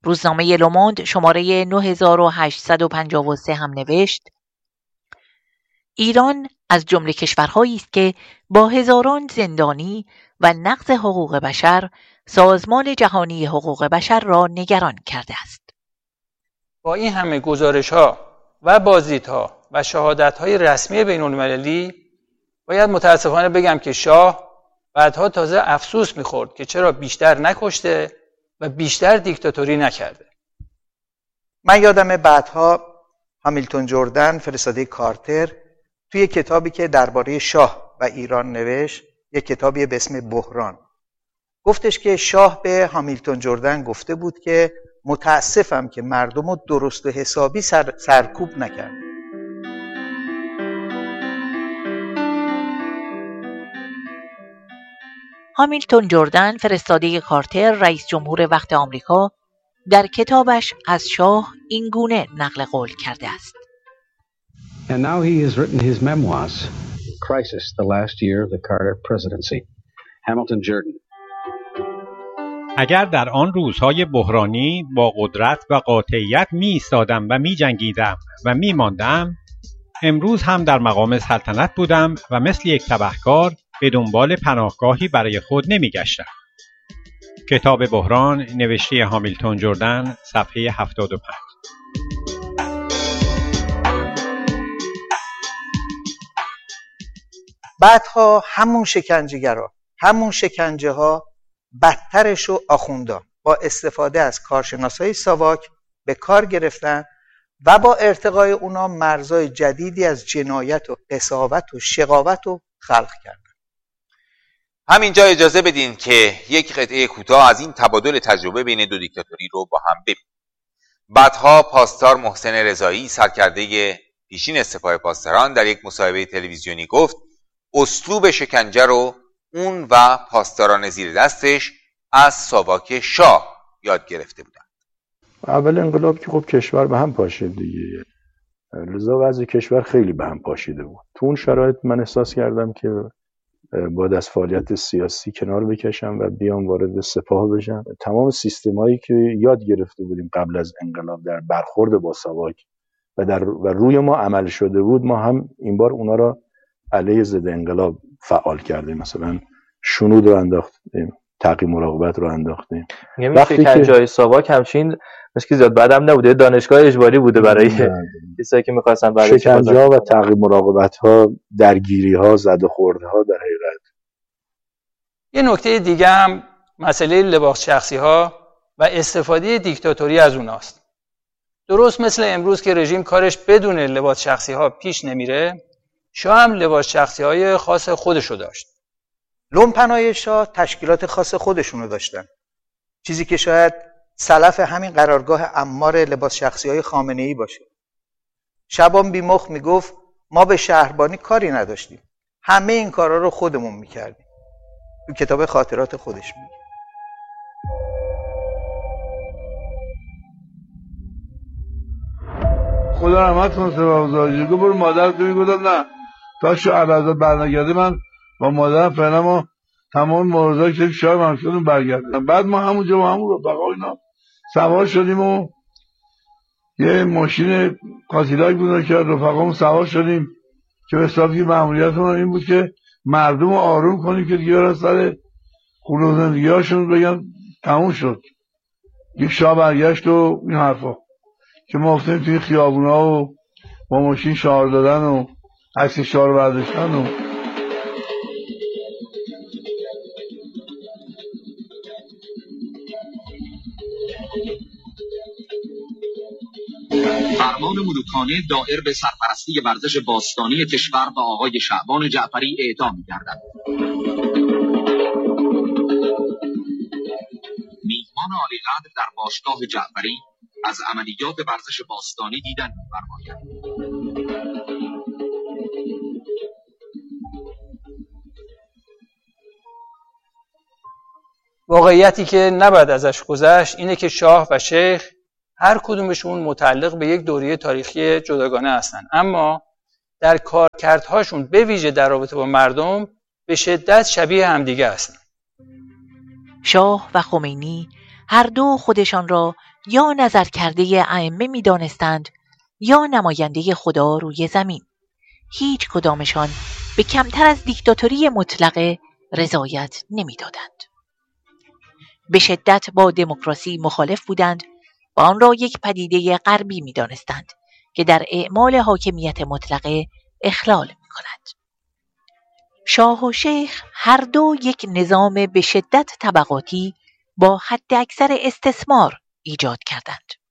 روزنامه لوموند شماره 9853 هم نوشت: ایران از جمله کشورهایی است که با هزاران زندانی و نقض حقوق بشر سازمان جهانی حقوق بشر را نگران کرده است. با این همه گزارش‌ها و بازدیدها و شهادت‌های رسمی بین‌المللی باید متاسفانه بگم که شاه بعدها تازه افسوس می‌خورد که چرا بیشتر نکشته و بیشتر دیکتاتوری نکرده. من یادم بعدها هامیلتون جردن فرستاده کارتر توی کتابی که درباره شاه و ایران نوشت، یک کتابی به اسم بحران، گفتش که شاه به هامیلتون جردن گفته بود که متاسفم که مردم رو درست و حسابی سرکوب نکرد. هامیلتون جردن فرستاده کارتر رئیس جمهور وقت آمریکا در کتابش از شاه این گونه نقل قول کرده است: And now he has written his memoirs, Crisis, the last year of the Carter presidency. Hamilton Jordan. اگر در آن روزهای بحرانی با قدرت و قاطعیت می ایستادم و می جنگیدم و می ماندم، امروز هم در مقام سلطنت بودم و مثل یک تبهکار به دنبال پناهگاهی برای خود نمی گشتم. کتاب بحران، نوشته هامیلتون جردن، صفحه 75. بعدها همون شکنجه‌گرا، همون شکنجه ها بدترش رو آخوندان با استفاده از کارشناسای ساواک به کار گرفتن و با ارتقای اونا مرزهای جدیدی از جنایت و قساوت و شقاوت رو خلق کردن. همینجا اجازه بدین که یک قطعه کوتاه از این تبادل تجربه بین دو دیکتاتوری رو با هم ببینیم. بعدها پاسدار محسن رضایی، سرکرده پیشین سپاه پاسداران، در یک مصاحبه تلویزیونی گفت اسلوب شکنجه رو اون و پاسداران زیر دستش از ساواک شاه یاد گرفته بودن. اول انقلاب که خب کشور به هم پاشید دیگه، لذا وضع کشور خیلی به هم پاشیده بود. تو اون شرایط من احساس کردم که باید از فعالیت سیاسی کنار بکشم و بیام وارد سپاه بشم. تمام سیستمایی که یاد گرفته بودیم قبل از انقلاب در برخورد با ساواک و روی ما عمل شده بود، ما هم این بار اونا را علیه ضد انقلاب فعال کردیم. مثلا شنود رو انداختیم، تعقیب مراقبت رو انداختیم. وقتی که جای ساواک همچین مشکل زیاد بعدم نبوده، دانشگاه اجباری بوده برای کسایی که می‌خواستن برای شکنجه‌ها و تعقیب مراقبت‌ها، درگیری‌ها، زد و خوردها. در حقیقت یه نکته دیگه هم مسئله لباس شخصی‌ها و استفاده دیکتاتوری از اوناست. درست مثل امروز که رژیم کارش بدون لباس شخصی‌ها پیش نمیره، شاه هم لباس شخصی‌های خاص خودشو داشت. لومپنای شاه تشکیلات خاص خودشونو داشتن، چیزی که شاید سلف همین قرارگاه عمار لباس شخصی‌های خامنه‌ای باشه. شبان بیمخ میگفت ما به شهربانی کاری نداشتیم، همه این کارا رو خودمون میکردیم. تو کتاب خاطرات خودش میگه. خدا رحمت کنه سپاهگزاری گفت برو مادرت ببین. گفتم نه، تا شو علاوه برنگرده من با مادرم فعلا ما تمام موردایی که شاه منصورم برگردم. بعد ما همونجا با همون رفقا اینا سوار شدیم و یه ماشین کاتیلاک بود که رفقامون سوار شدیم که به حسابی مأموریتمون این بود که مردم رو آروم کنیم که دیگه برن سر خونه و زندگی‌هاشون بگن تموم شد. یک شاه برگشت و این حرفا که ما افتیم توی خیابونا و با ماشین شعار دادن و عکس شعار برداشتن و فرمان ملوکانه دائر به سرپرستی ورزش باستانی کشور و آقای شعبان جعفری اعطا می‌گردد. میهمان عالی‌قدر در باشگاه جعفری از عملیات ورزش باستانی دیدن می‌فرماید. واقعیتی که نباید ازش گذشت اینه که شاه و شیخ هر کدومشون متعلق به یک دوره تاریخی جداگانه هستن، اما در کارکردهاشون به ویژه در رابطه با مردم به شدت شبیه همدیگه هستن. شاه و خمینی هر دو خودشان را یا نظر کرده ائمه می دانستند یا نماینده خدا روی زمین. هیچ کدامشان به کمتر از دیکتاتوری مطلقه رضایت نمی دادند. به شدت با دموکراسی مخالف بودند و آن را یک پدیده غربی می دانستند که در اعمال حاکمیت مطلقه اخلال می کند. شاه و شیخ هر دو یک نظام به شدت طبقاتی با حد اکثر استثمار ایجاد کردند.